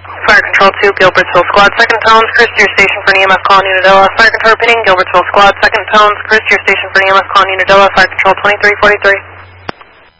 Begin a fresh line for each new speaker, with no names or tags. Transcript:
Fire Control 2, Gilbertsville Squad, second tones, Chris to your station for an EMF calling Unadilla. Fire Control repeating, Gilbertsville Squad, second tones, Chris to your station for an EMF calling Unadilla. Fire Control 2343.